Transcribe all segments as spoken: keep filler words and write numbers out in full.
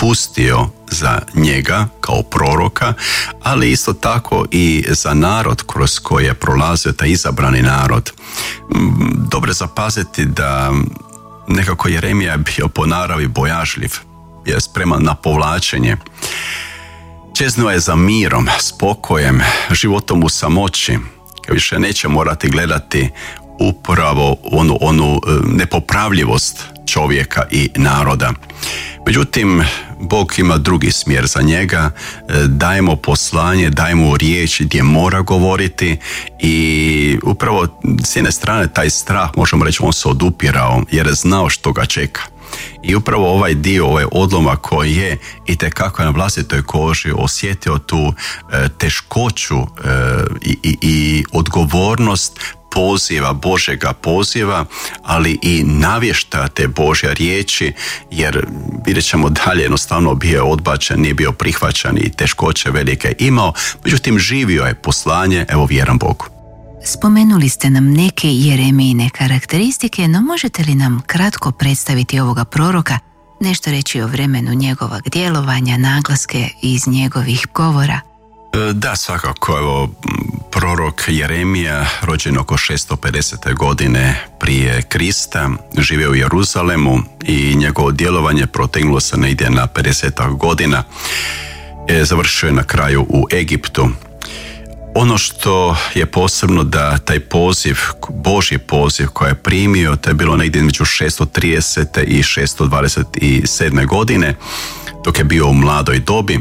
pustio za njega kao proroka, ali isto tako i za narod kroz koji je prolazio taj izabrani narod. Dobro je zapaziti da nekako Jeremija je bio po naravi bojažljiv, je spreman na povlačenje. Čeznuo je za mirom, spokojem, životom u samoći, kad više neće morati gledati upravo onu, onu nepopravljivost čovjeka i naroda. Međutim, Bog ima drugi smjer za njega, daje mu poslanje, daje mu riječ gdje mora govoriti i upravo s jedne strane taj strah, možemo reći, on se odupirao jer je znao što ga čeka. I upravo ovaj dio, ovaj odlomak koji je itekako na vlastitoj koži osjetio tu e, teškoću e, i, i, i odgovornost poziva, Božjega poziva, ali i navještaja te Božje riječi, jer vidjet ćemo dalje, jednostavno bio odbačen, nije bio prihvaćan i teškoće velike imao, međutim živio je poslanje, evo vjeran Bogu. Spomenuli ste nam neke Jeremijine karakteristike, no možete li nam kratko predstaviti ovoga proroka, nešto reći o vremenu njegovog djelovanja, naglaske iz njegovih govora? Da, svakako. Evo, prorok Jeremija, rođen oko šesto pedesete godine prije Krista, živio u Jeruzalemu i njegovo djelovanje protegnulo se negdje na pedesetak godina. E, završio je na kraju u Egiptu. Ono što je posebno da taj poziv, Božji poziv koji je primio, to je bilo negdje između šesto tridesete i šesto dvadeset sedme godine, dok je bio u mladoj dobi.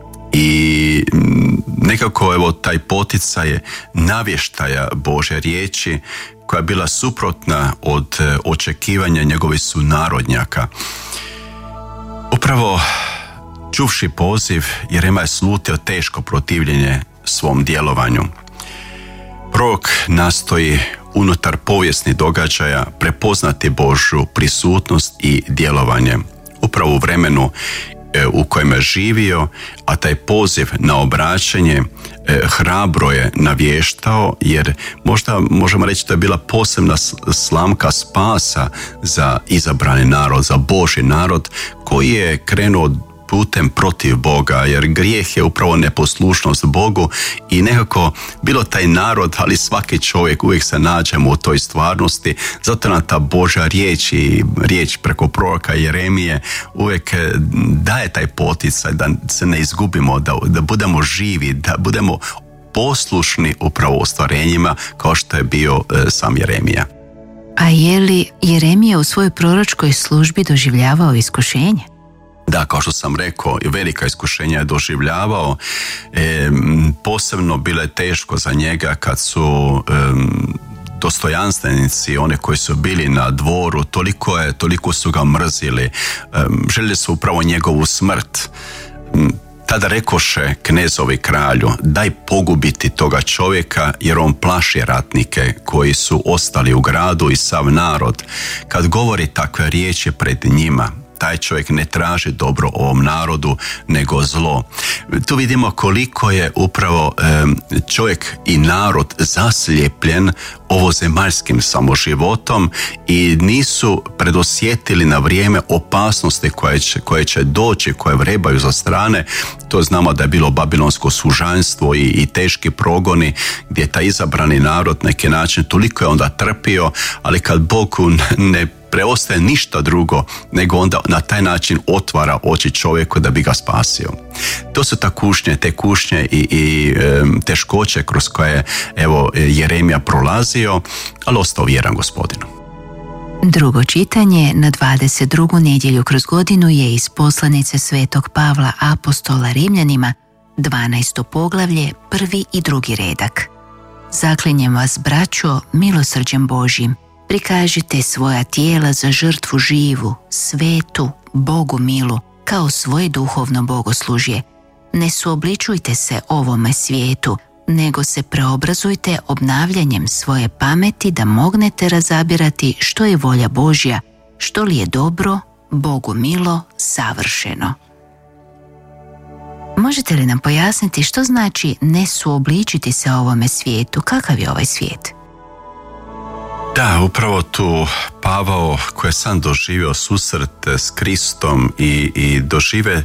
I nekako evo taj poticaj navještaja Božje riječi koja je bila suprotna od očekivanja njegovih sunarodnjaka. Upravo čuvši poziv, Jeremija je slutio teško protivljenje svom djelovanju. Prorok nastoji unutar povijesnih događaja prepoznati Božju prisutnost i djelovanje upravo u vremenu u kojem je živio, a taj poziv na obraćanje hrabro je navještao, jer možda možemo reći da je bila posebna slamka spasa za izabrani narod, za Božji narod koji je krenuo putem protiv Boga, jer grijeh je upravo neposlušnost Bogu i nekako bilo taj narod, ali svaki čovjek uvijek se nađemo u toj stvarnosti, zato nam ta Božja riječ i riječ preko proroka Jeremije uvijek daje taj poticaj da se ne izgubimo, da, da budemo živi, da budemo poslušni upravo ostvarenjima kao što je bio e, sam Jeremija. A je li Jeremija u svojoj proročkoj službi doživljavao iskušenje? Da, kao što sam rekao, velika iskušenja je doživljavao. E, posebno bilo je teško za njega kad su e, dostojanstvenici, one koji su bili na dvoru, toliko, je, toliko su ga mrzili. E, željeli su upravo njegovu smrt. Tada rekoše knezovi kralju, daj pogubiti toga čovjeka jer on plaši ratnike koji su ostali u gradu i sav narod. Kad govori takve riječi pred njima, taj čovjek ne traži dobro ovom narodu, nego zlo. Tu vidimo koliko je upravo e, čovjek i narod zaslijepljen ovozemaljskim samoživotom i nisu predosjetili na vrijeme opasnosti koje će, koje će doći, koje vrebaju za strane. To znamo da je bilo babilonsko sužanstvo i, i teški progoni gdje je taj izabrani narod neki način toliko je onda trpio, ali kad Bog ne preostaje ništa drugo nego onda na taj način otvara oči čovjeku da bi ga spasio. To su ta kušnje, te kušnje i, i e, teškoće kroz koje evo Jeremija prolazio, ali ostao vjeran Gospodinu. Drugo čitanje na dvadeset drugu nedjelju kroz godinu je iz poslanice Svetog Pavla apostola Rimljanima, dvanaesto poglavlje, prvi i drugi redak. Zaklinjem vas, braćo, milosrđem Božjim, prikažite svoja tijela za žrtvu živu, svetu, Bogu milu, kao svoje duhovno bogoslužje. Ne suobličujte se ovome svijetu, nego se preobrazujte obnavljanjem svoje pameti da mognete razabirati što je volja Božja, što li je dobro, Bogu milo, savršeno. Možete li nam pojasniti što znači ne suobličiti se ovome svijetu? Kakav je ovaj svijet? Da, upravo tu Pavao koji je sam doživio susret s Kristom i, i dožive